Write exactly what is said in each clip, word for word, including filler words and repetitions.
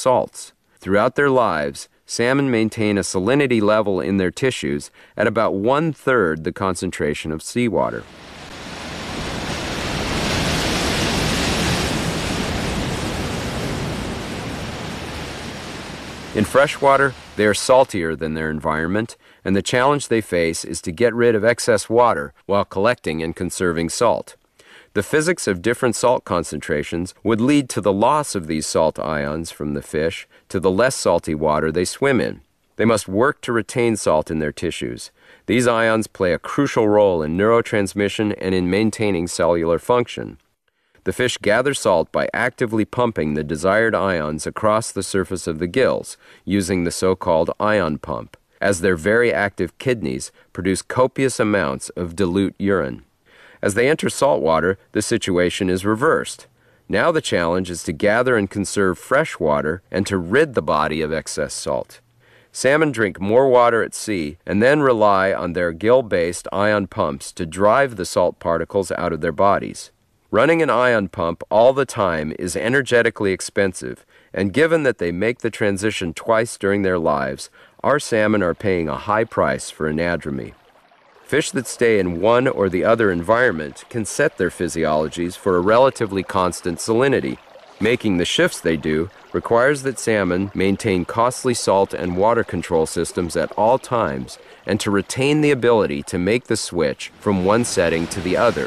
salts. Throughout their lives, salmon maintain a salinity level in their tissues at about one-third the concentration of seawater. In freshwater, they are saltier than their environment, and the challenge they face is to get rid of excess water while collecting and conserving salt. The physics of different salt concentrations would lead to the loss of these salt ions from the fish to the less salty water they swim in. They must work to retain salt in their tissues. These ions play a crucial role in neurotransmission and in maintaining cellular function. The fish gather salt by actively pumping the desired ions across the surface of the gills, using the so-called ion pump, as their very active kidneys produce copious amounts of dilute urine. As they enter saltwater, the situation is reversed. Now the challenge is to gather and conserve fresh water and to rid the body of excess salt. Salmon drink more water at sea and then rely on their gill-based ion pumps to drive the salt particles out of their bodies. Running an ion pump all the time is energetically expensive, and given that they make the transition twice during their lives, our salmon are paying a high price for anadromy. Fish that stay in one or the other environment can set their physiologies for a relatively constant salinity. Making the shifts they do requires that salmon maintain costly salt and water control systems at all times and to retain the ability to make the switch from one setting to the other.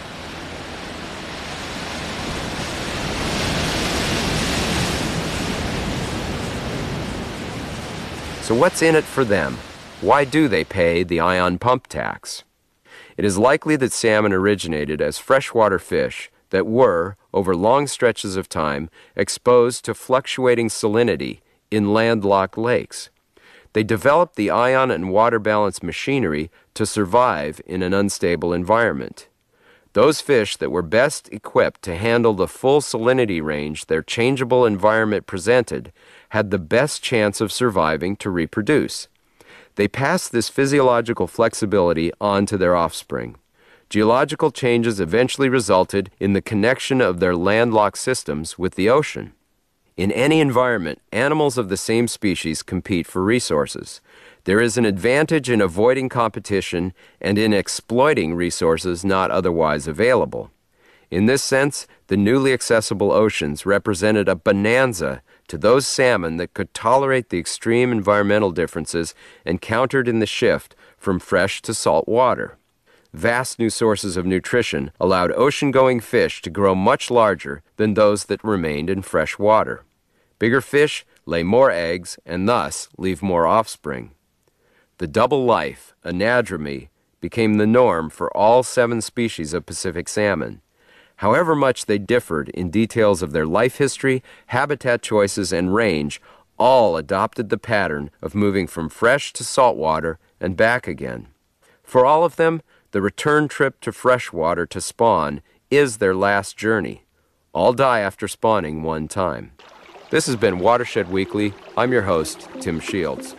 So what's in it for them? Why do they pay the ion pump tax? It is likely that salmon originated as freshwater fish that were, over long stretches of time, exposed to fluctuating salinity in landlocked lakes. They developed the ion and water balance machinery to survive in an unstable environment. Those fish that were best equipped to handle the full salinity range their changeable environment presented had the best chance of surviving to reproduce. They passed this physiological flexibility on to their offspring. Geological changes eventually resulted in the connection of their landlocked systems with the ocean. In any environment, animals of the same species compete for resources. There is an advantage in avoiding competition and in exploiting resources not otherwise available. In this sense, the newly accessible oceans represented a bonanza to those salmon that could tolerate the extreme environmental differences encountered in the shift from fresh to salt water. Vast new sources of nutrition allowed ocean-going fish to grow much larger than those that remained in fresh water. Bigger fish lay more eggs and thus leave more offspring. The double life, anadromy, became the norm for all seven species of Pacific salmon. However much they differed in details of their life history, habitat choices, and range, all adopted the pattern of moving from fresh to saltwater and back again. For all of them, the return trip to freshwater to spawn is their last journey. All die after spawning one time. This has been Watershed Weekly. I'm your host, Tim Shields.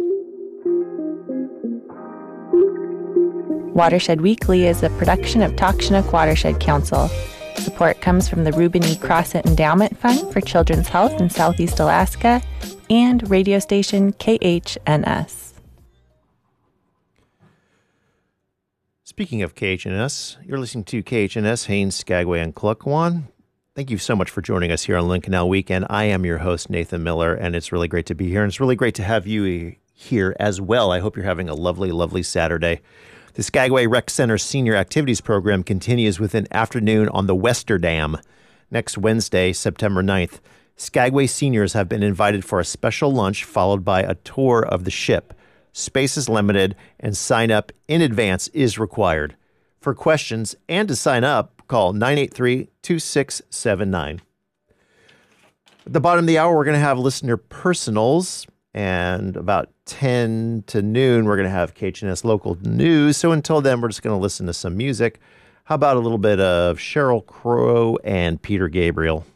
Watershed Weekly is a production of Takshnak Watershed Council. Support comes from the Reuben E. Crossett Endowment Fund for Children's Health in Southeast Alaska and radio station K H N S. Speaking of K H N S, you're listening to K H N S, Haines, Skagway, and Klukwan. Thank you so much for joining us here on Lynn Canal Weekend. I am your host, Nathan Miller, and it's really great to be here, and it's really great to have you here as well. I hope you're having a lovely, lovely Saturday. The Skagway Rec Center Senior Activities Program continues with an afternoon on the Wester Dam. Next Wednesday, September ninth, Skagway seniors have been invited for a special lunch followed by a tour of the ship. Space is limited and sign up in advance is required. For questions and to sign up, call nine eight three, two six seven nine. At the bottom of the hour, we're going to have listener personals. And about ten to noon, we're going to have K H N S local news. So until then, we're just going to listen to some music. How about a little bit of Sheryl Crow and Peter Gabriel?